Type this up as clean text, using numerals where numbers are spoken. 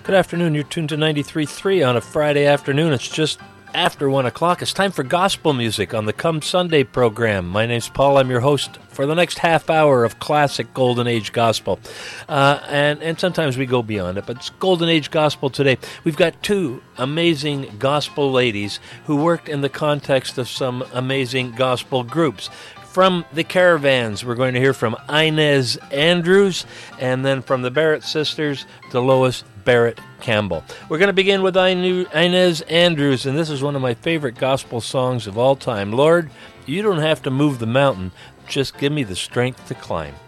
Good afternoon. You're tuned to 93.3 on a Friday afternoon. It's just after 1 o'clock. It's time for gospel music on the Come Sunday program. My name's Paul. I'm your host for the next half hour of classic Golden Age gospel. And sometimes we go beyond it, but it's Golden Age gospel today. We've got two amazing gospel ladies who worked in the context of some amazing gospel groups. From the Caravans, we're going to hear from Inez Andrews, and then from the Barrett sisters, Delois Barrett Campbell. We're going to begin with Inez Andrews, and this is one of my favorite gospel songs of all time. Lord, you don't have to move the mountain, just give me the strength to climb.